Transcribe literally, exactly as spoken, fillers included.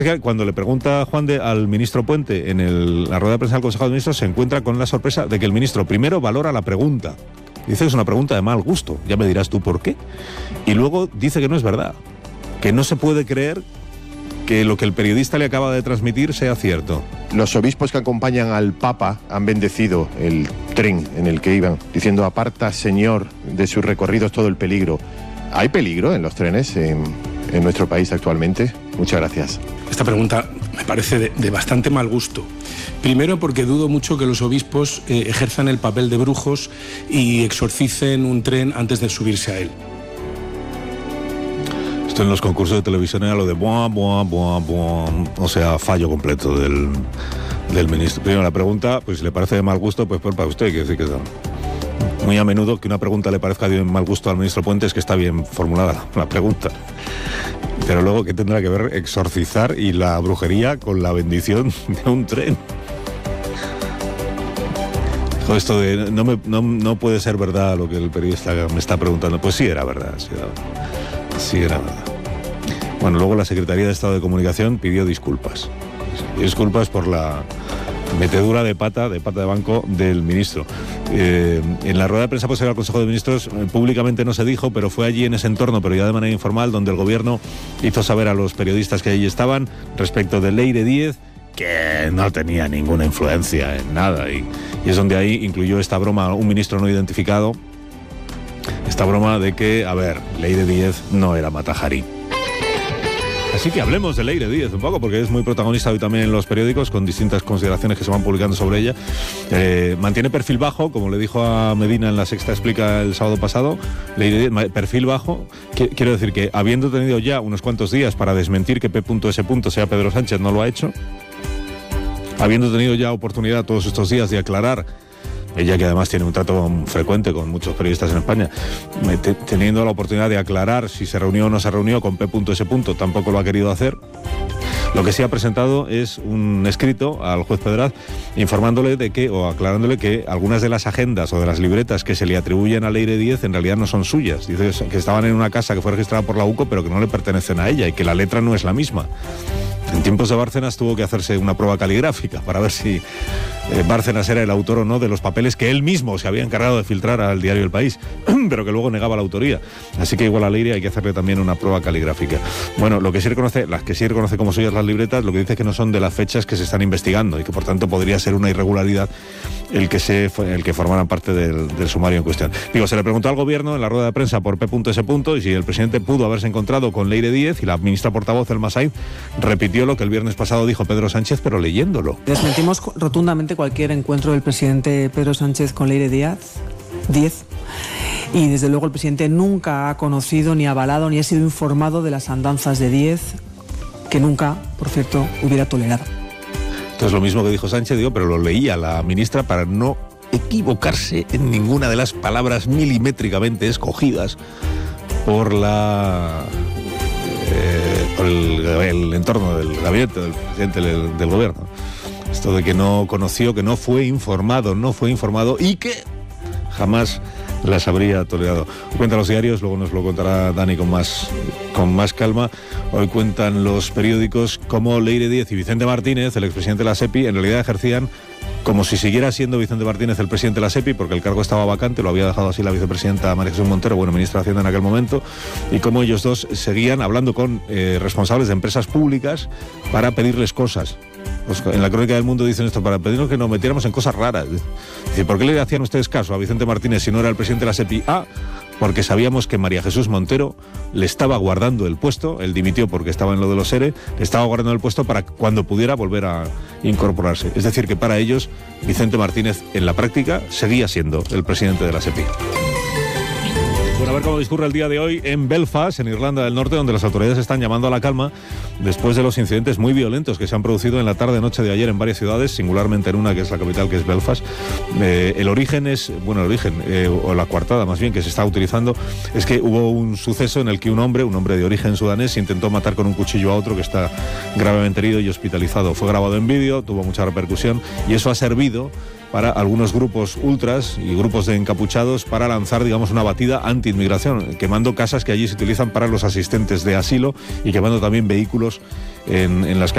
Cuando le pregunta Juan de al ministro Puente en el, la rueda de prensa del Consejo de Ministros, se encuentra con la sorpresa de que el ministro primero valora la pregunta. Dice que es una pregunta de mal gusto, ya me dirás tú por qué. Y luego dice que no es verdad, que no se puede creer que lo que el periodista le acaba de transmitir sea cierto. Los obispos que acompañan al Papa han bendecido el tren en el que iban, diciendo: aparta, Señor, de sus recorridos todo el peligro. ¿Hay peligro en los trenes en, en nuestro país actualmente? Muchas gracias. Esta pregunta me parece de, de bastante mal gusto. Primero, porque dudo mucho que los obispos eh, ejerzan el papel de brujos y exorcicen un tren antes de subirse a él. Esto en los concursos de televisión era lo de buah, buah, buah, buah. O sea, fallo completo del, del ministro. Primero, la pregunta, pues si le parece de mal gusto, pues, pues para usted hay que decir que está. Muy a menudo que una pregunta le parezca de mal gusto al ministro Puente es que está bien formulada la, la pregunta. Pero luego, ¿qué tendrá que ver exorcizar y la brujería con la bendición de un tren? Dijo esto de no, me, no, no puede ser verdad lo que el periodista me está preguntando. Pues sí era verdad, sí era verdad. Sí era verdad. Bueno, luego la Secretaría de Estado de Comunicación pidió disculpas. Disculpas por la metedura de pata, de pata de banco del ministro. Eh, en la rueda de prensa posterior al Consejo de Ministros, eh, públicamente no se dijo, pero fue allí en ese entorno, pero ya de manera informal, donde el gobierno hizo saber a los periodistas que allí estaban respecto de Leire Díez que no tenía ninguna influencia en nada, y, y es donde ahí incluyó esta broma, un ministro no identificado, esta broma de que, a ver, Leire Díez no era Matajarí. Así que hablemos de Leire Díez un poco, porque es muy protagonista hoy también en los periódicos, con distintas consideraciones que se van publicando sobre ella. Eh, mantiene perfil bajo, como le dijo a Medina en La Sexta Explica el sábado pasado. Leire Díez, perfil bajo, que, quiero decir que habiendo tenido ya unos cuantos días para desmentir que P S. sea Pedro Sánchez, no lo ha hecho. Habiendo tenido ya oportunidad todos estos días de aclarar, ella que además tiene un trato frecuente con muchos periodistas en España, teniendo la oportunidad de aclarar si se reunió o no se reunió con P S, tampoco lo ha querido hacer. Lo que sí ha presentado es un escrito al juez Pedraz informándole de que, o aclarándole que algunas de las agendas o de las libretas que se le atribuyen a Leire Díez en realidad no son suyas. Dice que estaban en una casa que fue registrada por la U C O, pero que no le pertenecen a ella y que la letra no es la misma. En tiempos de Bárcenas tuvo que hacerse una prueba caligráfica para ver si eh, Bárcenas era el autor o no de los papeles que él mismo se había encargado de filtrar al diario El País, pero que luego negaba la autoría. Así que igual a Leire hay que hacerle también una prueba caligráfica. Bueno, lo que sí reconoce, las que sí reconoce como suyas las libretas, lo que dice es que no son de las fechas que se están investigando y que por tanto podría ser una irregularidad el que se el que formaran parte del, del sumario en cuestión. Digo, se le preguntó al gobierno en la rueda de prensa por P S. y si el presidente pudo haberse encontrado con Leire Díez, y la ministra portavoz, Elma Sainz, repitió lo que el viernes pasado dijo Pedro Sánchez, pero leyéndolo. Desmentimos rotundamente cualquier encuentro del presidente Pedro Sánchez con Leire Díaz, Díez, y desde luego el presidente nunca ha conocido, ni avalado, ni ha sido informado de las andanzas de Díez, que nunca, por cierto, hubiera tolerado. Entonces lo mismo que dijo Sánchez, digo, pero lo leía la ministra para no equivocarse en ninguna de las palabras milimétricamente escogidas por la eh, por el, el entorno del gabinete del presidente del, del gobierno. Esto de que no conoció, que no fue informado, no fue informado y que jamás las habría tolerado. Cuentan los diarios, luego nos lo contará Dani con más, con más calma. Hoy cuentan los periódicos cómo Leire Díez y Vicente Martínez, el expresidente de la SEPI, en realidad ejercían como si siguiera siendo Vicente Martínez el presidente de la SEPI, porque el cargo estaba vacante, lo había dejado así la vicepresidenta María Jesús Montero, bueno, ministra de Hacienda en aquel momento, y cómo ellos dos seguían hablando con eh, responsables de empresas públicas para pedirles cosas. Pues en la Crónica del Mundo dicen esto, para pedirnos que nos metiéramos en cosas raras. Dice, ¿por qué le hacían ustedes caso a Vicente Martínez si no era el presidente de la SEPI? Ah, porque sabíamos que María Jesús Montero le estaba guardando el puesto, él dimitió porque estaba en lo de los ERE, le estaba guardando el puesto para cuando pudiera volver a incorporarse. Es decir, que para ellos, Vicente Martínez en la práctica seguía siendo el presidente de la SEPI. Bueno, a ver cómo discurre el día de hoy en Belfast, en Irlanda del Norte, donde las autoridades están llamando a la calma después de los incidentes muy violentos que se han producido en la tarde-noche de ayer en varias ciudades, singularmente en una que es la capital, que es Belfast. Eh, el origen es, bueno, el origen, eh, o la coartada más bien, que se está utilizando, es que hubo un suceso en el que un hombre, un hombre de origen sudanés, intentó matar con un cuchillo a otro que está gravemente herido y hospitalizado. Fue grabado en vídeo, tuvo mucha repercusión y eso ha servido para algunos grupos ultras y grupos de encapuchados para lanzar, digamos, una batida anti-inmigración, quemando casas que allí se utilizan para los asistentes de asilo y quemando también vehículos en, en las calles.